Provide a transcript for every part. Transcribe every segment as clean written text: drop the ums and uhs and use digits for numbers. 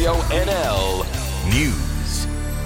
Radio NL News.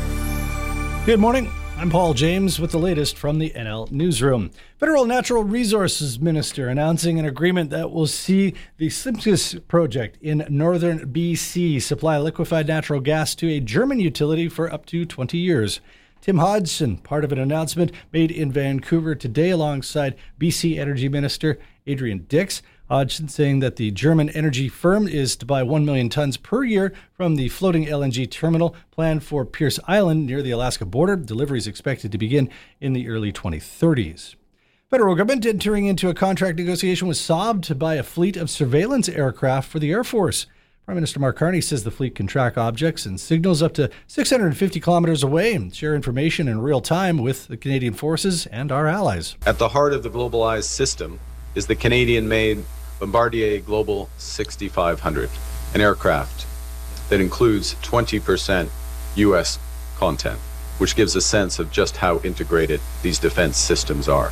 Good morning. I'm Paul James with the latest from the NL Newsroom. Federal Natural Resources Minister announcing an agreement that will see the Simpsons project in northern BC supply liquefied natural gas to a German utility for up to 20 years. Tim Hodgson, part of an announcement made in Vancouver today alongside BC Energy Minister Adrian Dix. Hodgson saying that the German energy firm is to buy 1 million tons per year from the floating LNG terminal planned for Pierce Island near the Alaska border. Delivery is expected to begin in the early 2030s. Federal government entering into a contract negotiation with Saab to buy a fleet of surveillance aircraft for the Air Force. Prime Minister Mark Carney says the fleet can track objects and signals up to 650 kilometers away and share information in real time with the Canadian forces and our allies. At the heart of the globalized system is the Canadian-made Bombardier Global 6500, an aircraft that includes 20% U.S. content, which gives a sense of just how integrated these defense systems are.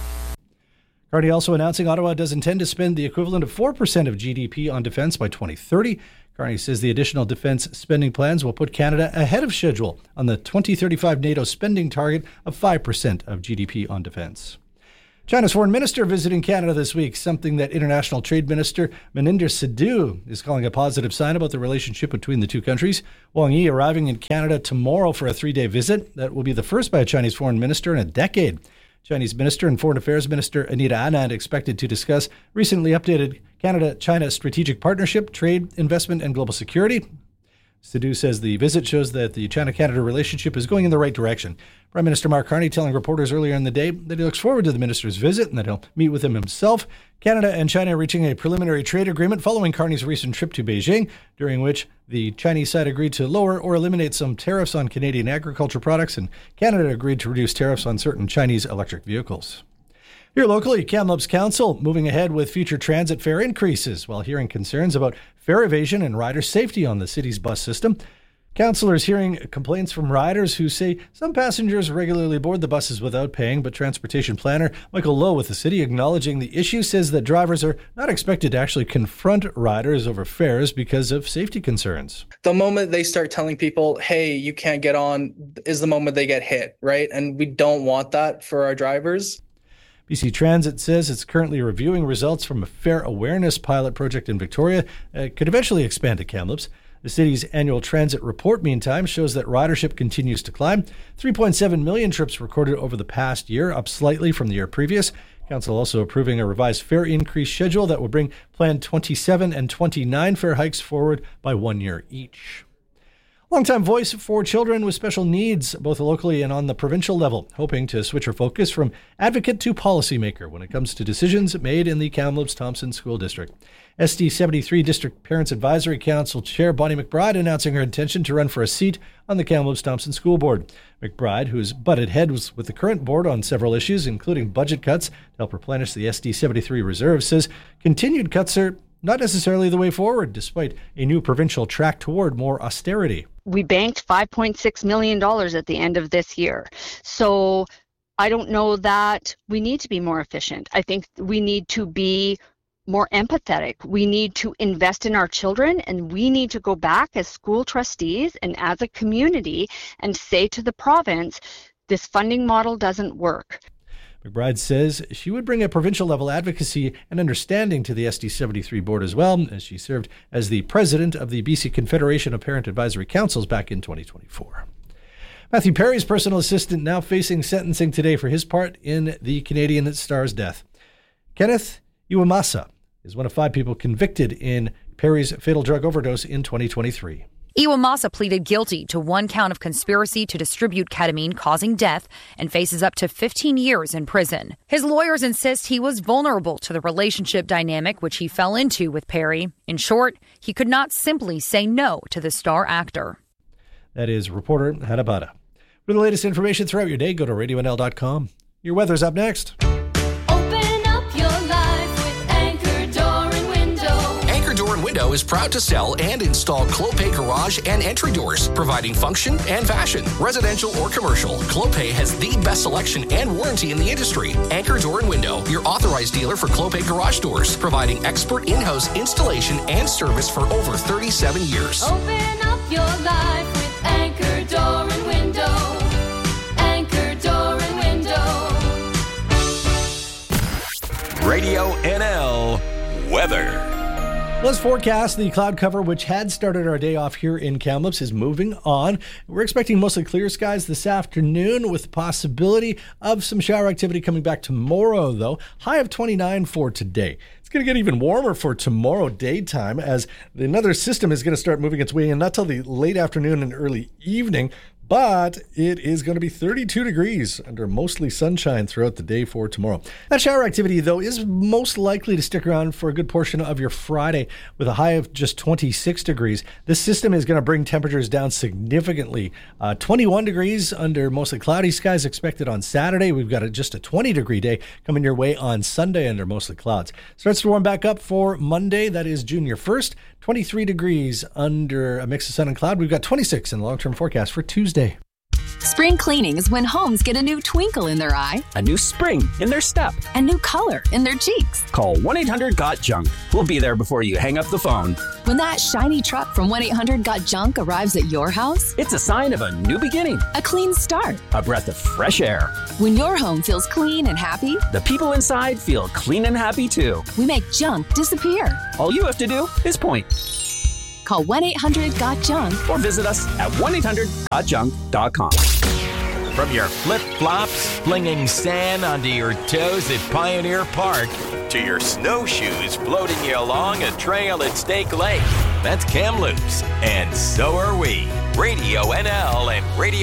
Carney also announcing Ottawa does intend to spend the equivalent of 4% of GDP on defense by 2030. Carney says the additional defense spending plans will put Canada ahead of schedule on the 2035 NATO spending target of 5% of GDP on defense. China's foreign minister visiting Canada this week, something that International Trade Minister Maninder Sidhu is calling a positive sign about the relationship between the two countries. Wang Yi arriving in Canada tomorrow for a 3-day visit. That will be the first by a Chinese foreign minister in a decade. Chinese Minister and Foreign Affairs Minister Anita Anand expected to discuss recently updated Canada-China strategic partnership, trade, investment, and global security. Sidhu says the visit shows that the China-Canada relationship is going in the right direction. Prime Minister Mark Carney telling reporters earlier in the day that he looks forward to the minister's visit and that he'll meet with him himself. Canada and China reaching a preliminary trade agreement following Carney's recent trip to Beijing, during which the Chinese side agreed to lower or eliminate some tariffs on Canadian agriculture products, and Canada agreed to reduce tariffs on certain Chinese electric vehicles. Here locally, Kamloops Council moving ahead with future transit fare increases while hearing concerns about fare evasion and rider safety on the city's bus system. Councillors hearing complaints from riders who say some passengers regularly board the buses without paying, but transportation planner Michael Lowe with the city acknowledging the issue says that drivers are not expected to actually confront riders over fares because of safety concerns. The moment they start telling people, hey, you can't get on, is the moment they get hit, right? And we don't want that for our drivers. BC Transit says it's currently reviewing results from a fare awareness pilot project in Victoria. It could eventually expand to Kamloops. The city's annual transit report, meantime, shows that ridership continues to climb. 3.7 million trips recorded over the past year, up slightly from the year previous. Council also approving a revised fare increase schedule that will bring planned 27 and 29 fare hikes forward by 1 year each. Longtime voice for children with special needs, both locally and on the provincial level, hoping to switch her focus from advocate to policymaker when it comes to decisions made in the Kamloops-Thompson School District. SD 73 District Parents Advisory Council Chair Bonnie McBride announcing her intention to run for a seat on the Kamloops-Thompson School Board. McBride, who's butted heads with the current board on several issues, including budget cuts to help replenish the SD 73 reserve, says continued cuts are not necessarily the way forward, despite a new provincial track toward more austerity. We banked $5.6 million at the end of this year. So I don't know that we need to be more efficient. I think we need to be more empathetic. We need to invest in our children, and we need to go back as school trustees and as a community and say to the province, this funding model doesn't work. McBride says she would bring a provincial-level advocacy and understanding to the SD73 board as well, as she served as the president of the BC Confederation of Parent Advisory Councils back in 2024. Matthew Perry's personal assistant now facing sentencing today for his part in the Canadian star's death. Kenneth Iwamasa is one of 5 people convicted in Perry's fatal drug overdose in 2023. Iwamasa pleaded guilty to 1 count of conspiracy to distribute ketamine causing death and faces up to 15 years in prison. His lawyers insist he was vulnerable to the relationship dynamic which he fell into with Perry. In short, he could not simply say no to the star actor. That is reporter Hanabata. For the latest information throughout your day, go to radionl.com. Your weather's up next. Window is proud to sell and install Clopay garage and entry doors, providing function and fashion. Residential or commercial, Clopay has the best selection and warranty in the industry. Anchor Door and Window, your authorized dealer for Clopay garage doors, providing expert in-house installation and service for over 37 years. Open up your life with Anchor Door and Window. Anchor Door and Window. Radio NL weather. Let's forecast. The cloud cover, which had started our day off here in Kamloops, is moving on. We're expecting mostly clear skies this afternoon with the possibility of some shower activity coming back tomorrow, though. High of 29 for today. It's going to get even warmer for tomorrow daytime as another system is going to start moving its way in, not till the late afternoon and early evening. But it is going to be 32 degrees under mostly sunshine throughout the day for tomorrow. That shower activity, though, is most likely to stick around for a good portion of your Friday with a high of just 26 degrees. This system is going to bring temperatures down significantly. 21 degrees under mostly cloudy skies expected on Saturday. We've got just a 20-degree day coming your way on Sunday under mostly clouds. Starts to warm back up for Monday. That is June 1st. 23 degrees under a mix of sun and cloud. We've got 26 in the long-term forecast for Tuesday. Spring cleaning is when homes get a new twinkle in their eye, a new spring in their step, and new color in their cheeks. Call 1-800-GOT-JUNK. We'll be there before you hang up the phone. When that shiny truck from 1-800-GOT-JUNK arrives at your house, it's a sign of a new beginning, a clean start, a breath of fresh air. When your home feels clean and happy, the people inside feel clean and happy too. We make junk disappear. All you have to do is point. Call 1-800-GOT-JUNK or visit us at 1-800-GOT-JUNK.com. From your flip-flops flinging sand onto your toes at Pioneer Park to your snowshoes floating you along a trail at Stake Lake, that's Kamloops, and so are we. Radio NL and Radio